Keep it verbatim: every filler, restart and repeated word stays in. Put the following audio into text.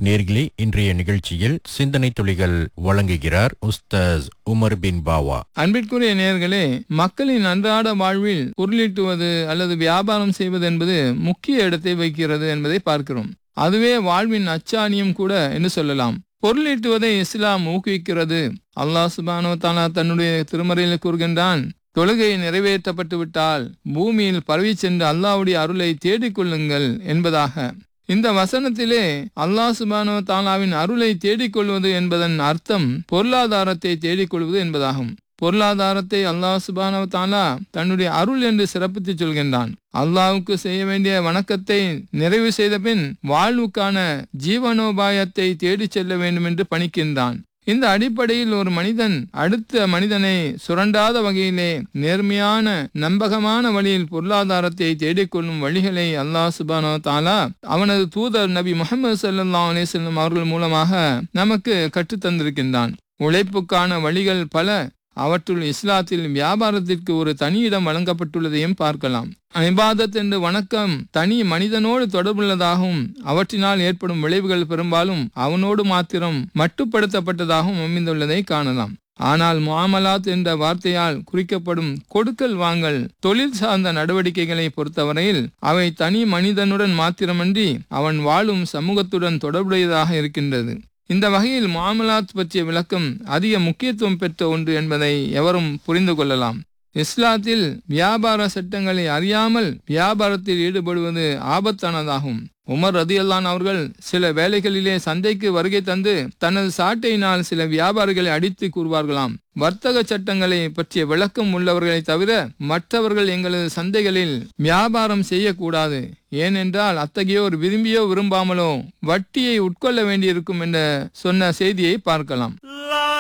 நேர்களே, இன்றைய நிகழ்ச்சியில் சிந்தனை துளிகள் வழங்குகிறார் உஸ்தாஸ் உமர் பின் பாவா. அன்பிற்குரிய நேயர்களே, மக்களின் அன்றாட வாழ்வில் பொருளீட்டுவது அல்லது வியாபாரம் செய்வது என்பது முக்கிய இடத்தை வகிக்கிறது என்பதை பார்க்கிறோம். அதுவே வாழ்வின் அச்சாணியம் கூட என்று சொல்லலாம். பொருளீட்டுவதை இஸ்லாம் ஊக்குவிக்கிறது. அல்லாஹ் சுப்ஹானஹு வ தஆலா தன்னுடைய திருமறையில் கூறுகின்றான், தொழுகை நிறைவேற்றப்பட்டு விட்டால் பூமியில் பரவி சென்று அல்லாஹ்வுடைய அருளை தேடிக்கொள்ளுங்கள் என்பதாக. இந்த வசனத்திலே அல்லாஹ் சுப்ஹானஹு வ தஆலாவின் அருளை தேடிக்கொள்வது என்பதன் அர்த்தம் பொருளாதாரத்தை தேடிக்கொள்வது என்பதாகும். பொருளாதாரத்தை அல்லாஹ் சுப்ஹானஹு வ தஆலா தன்னுடைய அருள் என்று சிறப்பித்து சொல்கின்றான். அல்லாஹ்வுக்கு செய்ய வேண்டிய வணக்கத்தை நிறைவு செய்த பின் வாழ்வுக்கான ஜீவனோபாயத்தை தேடிச் செல்ல வேண்டும் என்று பணிக்கின்றான். இந்த அடிப்படையில் ஒரு மனிதன் அடுத்த மனிதனை சுரண்டாத வகையிலே நேர்மையான நம்பகமான வழியில் பொருளாதாரத்தை தேடிக்கொள்ளும் வழிகளை அல்லாஹ் சுப்ஹானஹு வ தஆலா அவனது தூதர் நபி முஹம்மது ஸல்லல்லாஹு அலைஹி வஸல்லம் அவர்கள் மூலமாக நமக்கு கற்றுத் தந்திருக்கின்றான். உழைப்புக்கான வழிகள் பல. அவற்றுள் இஸ்லாத்தில் வியாபாரத்திற்கு ஒரு தனி இடம் வழங்கப்பட்டுள்ளதையும் பார்க்கலாம். இபாதத் என்ற வணக்கம் தனி மனிதனோடு தொடர்புள்ளதாகவும் அவற்றினால் ஏற்படும் விளைவுகள் பெரும்பாலும் அவனோடு மாத்திரம் மட்டுப்படுத்தப்பட்டதாகவும் அமைந்துள்ளதை காணலாம். ஆனால் முஆமலாத் என்ற வார்த்தையால் குறிக்கப்படும் கொடுக்கல் வாங்கல் தொழில் சார்ந்த நடவடிக்கைகளை பொறுத்தவரையில் அவை தனி மனிதனுடன் மாத்திரமன்றி அவன் வாழும் சமூகத்துடன் தொடர்புடையதாக இருக்கின்றது. இந்த வகையில் முஆமலாத் பற்றிய விளக்கம் அதிக முக்கியத்துவம் பெற்ற ஒன்று என்பதை எவரும் புரிந்து கொள்ளலாம். இஸ்லாத்தில் வியாபார சட்டங்களை அறியாமல் வியாபாரத்தில் ஈடுபடுவது ஆபத்தானதாகும். உமர் ரதியல்லான் அவர்கள் சில வேளைகளிலே சந்தைக்கு வருகை தந்து தனது சாட்டையினால் சில வியாபாரிகளை அடித்து கூறுவார்களாம், வர்த்தக சட்டங்களை பற்றிய விளக்கம் உள்ளவர்களை தவிர மற்றவர்கள் எங்களது சந்தைகளில் வியாபாரம் செய்யக்கூடாது. ஏனென்றால் அத்தகையோர் விரும்பியோ விரும்பாமலோ வட்டியை உட்கொள்ள வேண்டியிருக்கும் என்ற சொன்ன செய்தியை பார்க்கலாம்.